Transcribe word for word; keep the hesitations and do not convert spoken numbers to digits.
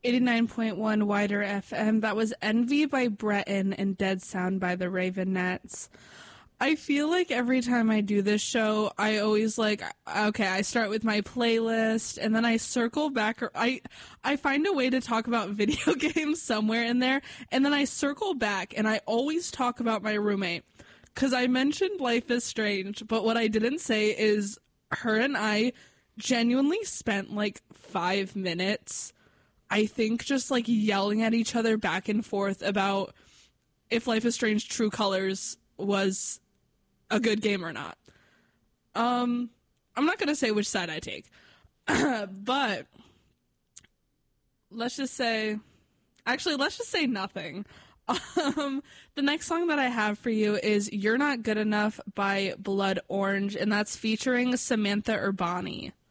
eighty-nine point one Wider F M. That was Envy by Breton and Dead Sound by the Ravenettes. I feel like every time I do this show, I always like, okay, I start with my playlist and then I circle back, or I, I find a way to talk about video games somewhere in there, and then I circle back and I always talk about my roommate. Cause I mentioned Life is Strange, but what I didn't say is her and I genuinely spent like five minutes, I think, just like yelling at each other back and forth about if Life is Strange True Colors was a good game or not. Um, I'm not going to say which side I take, but let's just say, actually, let's just say nothing. Um, the next song that I have for you is You're Not Good Enough by Blood Orange, and that's featuring Samantha Urbani.